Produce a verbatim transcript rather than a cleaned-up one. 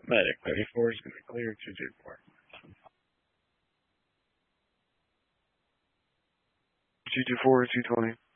Medic thirty-four is going to clear two two four. two two four, two twenty.